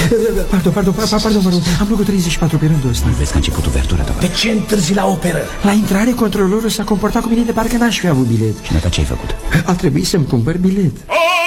Pardon. Am locul 34 pe rândul ăsta. Vezi că a început uvertura ta. De ce întârzi la operă? La intrare, controlorul s-a comportat cu mine de parcă n-aș fi avut bilet. Și nota ce ai făcut? A trebuit să-mi cumpăr bilet.